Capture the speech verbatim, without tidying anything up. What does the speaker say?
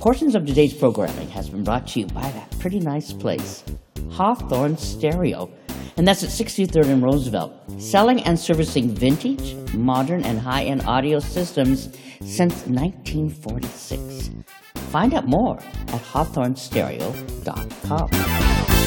Portions of today's programming has been brought to you by that pretty nice place, Hawthorne Stereo. And that's at sixty-third and Roosevelt, selling and servicing vintage, modern, and high-end audio systems since nineteen forty-six. Find out more at hawthorne stereo dot com.